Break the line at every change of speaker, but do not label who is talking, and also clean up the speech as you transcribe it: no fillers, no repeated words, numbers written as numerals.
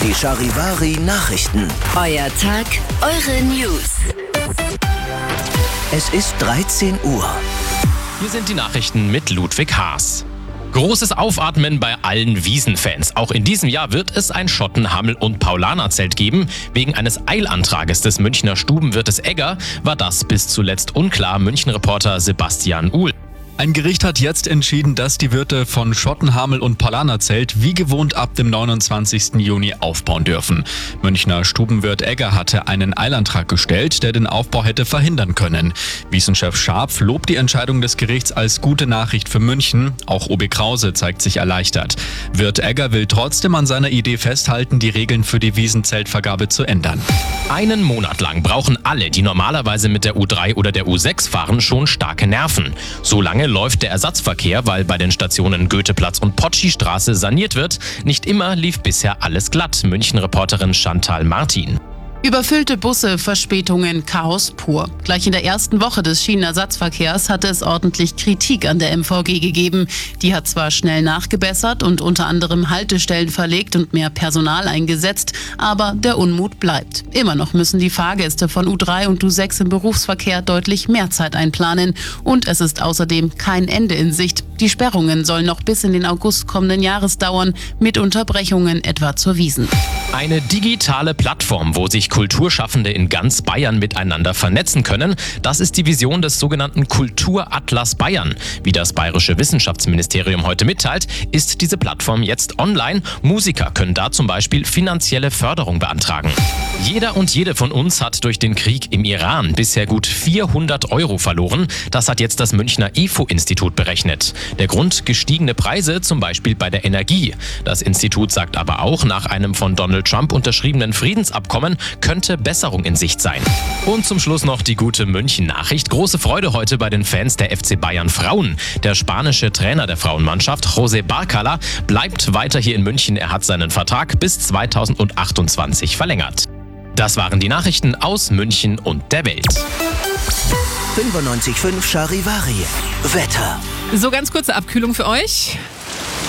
Die Charivari Nachrichten.
Euer Tag, eure News.
Es ist 13 Uhr.
Hier sind die Nachrichten mit Ludwig Haas. Großes Aufatmen bei allen Wiesenfans. Auch in diesem Jahr wird es ein Schotten-, Hammel- und Paulaner-Zelt geben. Wegen eines Eilantrages des Münchner Stubenwirtes Egger war das bis zuletzt unklar. München-Reporter Sebastian Uhl.
Ein Gericht hat jetzt entschieden, dass die Wirte von Schotten-, Hammel- und Paulaner-Zelt wie gewohnt ab dem 29. Juni aufbauen dürfen. Münchner Stubenwirt Egger hatte einen Eilantrag gestellt, der den Aufbau hätte verhindern können. Wiesenchef Scharpf lobt die Entscheidung des Gerichts als gute Nachricht für München. Auch Obi Krause zeigt sich erleichtert. Wirt Egger will trotzdem an seiner Idee festhalten, die Regeln für die Wiesenzeltvergabe zu ändern.
Einen Monat lang brauchen alle, die normalerweise mit der U3 oder der U6 fahren, schon starke Nerven. So lange läuft der Ersatzverkehr, weil bei den Stationen Goetheplatz und Potschi-Straße saniert wird. Nicht immer lief bisher alles glatt. München-Reporterin Chantal Martin.
Überfüllte Busse, Verspätungen, Chaos pur. Gleich in der ersten Woche des Schienenersatzverkehrs hatte es ordentlich Kritik an der MVG gegeben. Die hat zwar schnell nachgebessert und unter anderem Haltestellen verlegt und mehr Personal eingesetzt, aber der Unmut bleibt. Immer noch müssen die Fahrgäste von U3 und U6 im Berufsverkehr deutlich mehr Zeit einplanen. Und es ist außerdem kein Ende in Sicht. Die Sperrungen sollen noch bis in den August kommenden Jahres dauern, mit Unterbrechungen etwa zur Wiesn.
Eine digitale Plattform, wo sich Kulturschaffende in ganz Bayern miteinander vernetzen können. Das ist die Vision des sogenannten Kulturatlas Bayern. Wie das Bayerische Wissenschaftsministerium heute mitteilt, ist diese Plattform jetzt online. Musiker können da zum Beispiel finanzielle Förderung beantragen. Jeder und jede von uns hat durch den Krieg im Iran bisher gut 400 € verloren. Das hat jetzt das Münchner IFO-Institut berechnet. Der Grund: gestiegene Preise, zum Beispiel bei der Energie. Das Institut sagt aber auch, nach einem von Donald Trump unterschriebenen Friedensabkommen könnte Besserung in Sicht sein. Und zum Schluss noch die gute München-Nachricht. Große Freude heute bei den Fans der FC Bayern Frauen. Der spanische Trainer der Frauenmannschaft, José Barcala, bleibt weiter hier in München. Er hat seinen Vertrag bis 2028 verlängert. Das waren die Nachrichten aus München und der Welt.
95.5 Charivari. Wetter.
So, ganz kurze Abkühlung für euch.